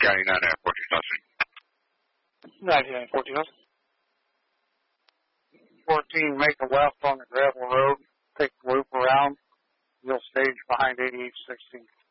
County 99 14 Hudson. 99 14 Hudson. 14, make a left on the gravel road. Take the loop around. You'll stage behind 8816.